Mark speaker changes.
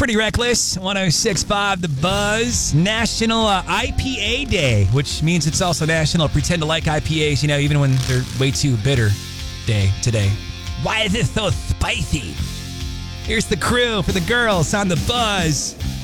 Speaker 1: Pretty Reckless, 106.5 The Buzz. National IPA Day, which means it's also National Pretend to Like IPAs, even when they're way too bitter day today. Why is it so spicy? Here's the crew for the girls on The Buzz.